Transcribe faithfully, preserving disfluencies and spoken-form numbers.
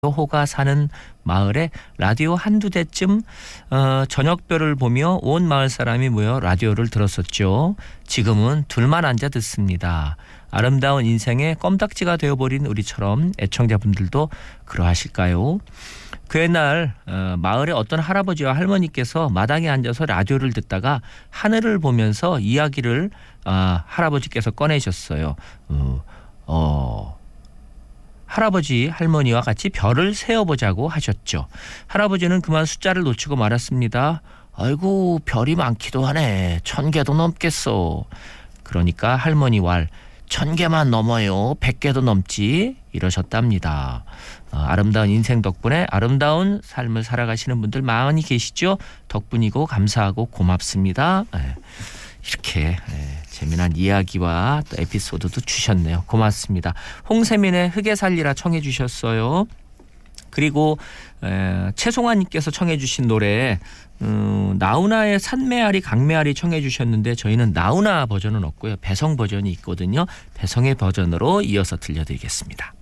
호가 사는 마을에 라디오 한두 대쯤 어, 저녁별을 보며 온 마을 사람이 모여 라디오를 들었었죠. 지금은 둘만 앉아 듣습니다. 아름다운 인생의 껌딱지가 되어버린 우리처럼 애청자분들도 그러하실까요? 그 옛날 어, 마을의 어떤 할아버지와 할머니께서 마당에 앉아서 라디오를 듣다가 하늘을 보면서 이야기를 어, 할아버지께서 꺼내셨어요. 어, 어 할아버지 할머니와 같이 별을 세어보자고 하셨죠. 할아버지는 그만 숫자를 놓치고 말았습니다. 아이고 별이 많기도 하네. 천 개도 넘겠어. 그러니까 할머니 왈 천 개만 넘어요. 백 개도 넘지 이러셨답니다. 어, 아름다운 인생 덕분에 아름다운 삶을 살아가시는 분들 많이 계시죠. 덕분이고 감사하고 고맙습니다. 네. 이렇게 네, 재미난 이야기와 또 에피소드도 주셨네요. 고맙습니다. 홍세민의 흙에 살리라 청해 주셨어요. 그리고 에, 최송아님께서 청해 주신 노래 음, 나훈아의 산메아리 강메아리 청해 주셨는데 저희는 나훈아 버전은 없고요. 배성 버전이 있거든요. 배성의 버전으로 이어서 들려드리겠습니다.